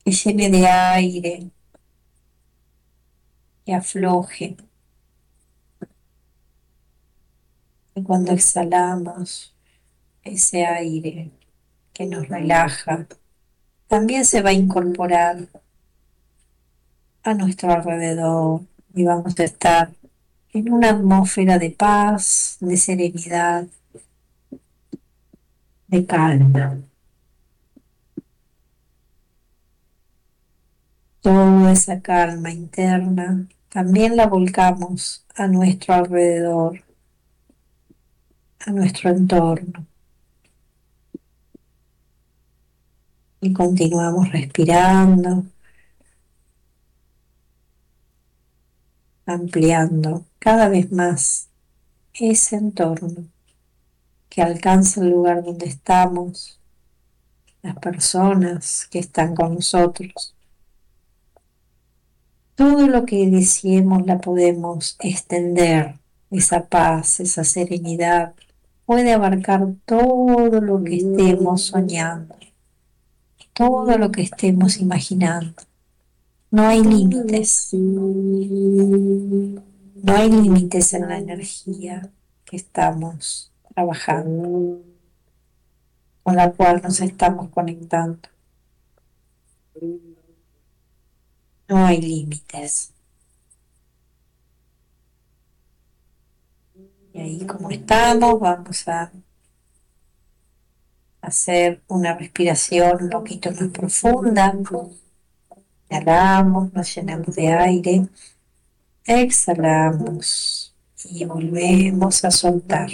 que llene de aire, que afloje. Y cuando exhalamos, ese aire que nos relaja también se va a incorporar a nuestro alrededor y vamos a estar en una atmósfera de paz, de serenidad, de calma. Toda esa calma interna también la volcamos a nuestro alrededor, a nuestro entorno, y continuamos respirando, ampliando cada vez más ese entorno que alcanza el lugar donde estamos, las personas que están con nosotros. Todo lo que deseemos la podemos extender, esa paz, esa serenidad, puede abarcar todo lo que estemos soñando, todo lo que estemos imaginando. No hay límites, no hay límites en la energía que estamos trabajando, con la cual nos estamos conectando. No hay límites. Y ahí como estamos, vamos a hacer una respiración un poquito más profunda. Inhalamos, nos llenamos de aire, exhalamos y volvemos a soltar.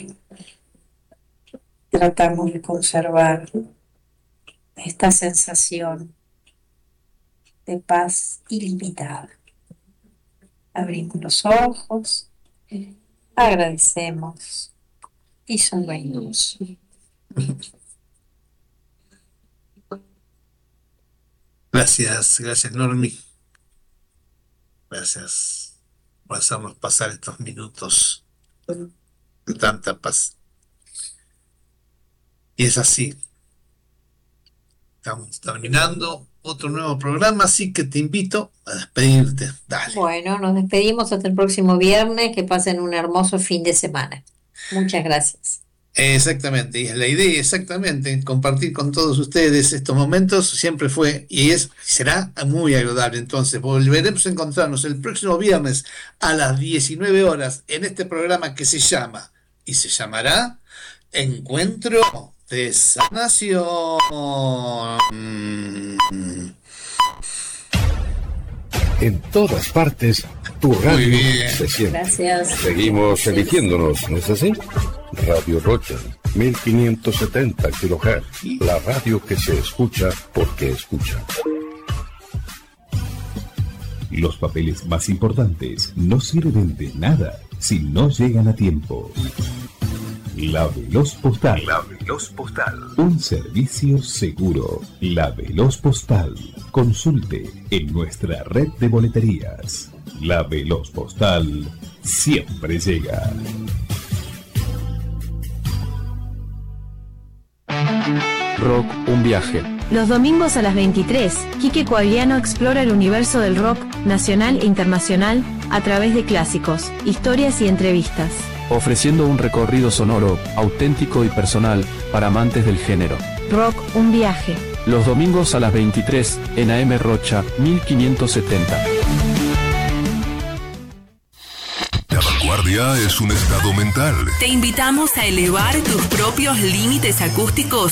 Tratamos de conservar esta sensación de paz ilimitada. Abrimos los ojos, agradecemos y sonreímos. Gracias Normi. Gracias por hacernos pasar estos minutos de tanta paz. Y es así. Estamos terminando otro nuevo programa, así que te invito a despedirte. Dale. Bueno, nos despedimos hasta el próximo viernes. Que pasen un hermoso fin de semana. Muchas gracias. Exactamente, y es la idea, exactamente, compartir con todos ustedes estos momentos siempre fue y será muy agradable. Entonces, volveremos a encontrarnos el próximo viernes a las 19 horas en este programa que se llamará Encuentro de Sanación. En todas partes, tu radio se siente. Gracias. Seguimos eligiéndonos, ¿no es así? Radio Rocha, 1570 kHz. La radio que se escucha porque escucha. Los papeles más importantes no sirven de nada si no llegan a tiempo. La Veloz Postal. La Veloz Postal. Un servicio seguro. La Veloz Postal. Consulte en nuestra red de boleterías. La Veloz Postal siempre llega. Rock, un viaje. Los domingos a las 23, Quique Coagliano explora el universo del rock, nacional e internacional, a través de clásicos, historias y entrevistas. Ofreciendo un recorrido sonoro, auténtico y personal, para amantes del género. Rock, un viaje. Los domingos a las 23, en AM Rocha, 1570. La vanguardia es un estado mental. Te invitamos a elevar tus propios límites acústicos